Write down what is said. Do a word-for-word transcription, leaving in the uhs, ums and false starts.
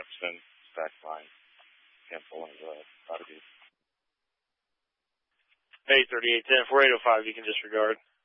spin, stack line. Can't pull into the body. Hey, thirty-eight ten, four eight oh five, you can disregard.